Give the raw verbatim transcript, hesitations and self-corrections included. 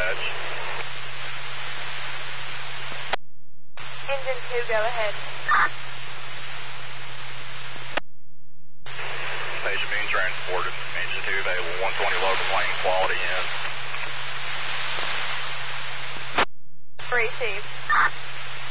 dispatch. Engine two, go ahead. Patient being transported. Engine two available, one twenty local plane, quality in. Received.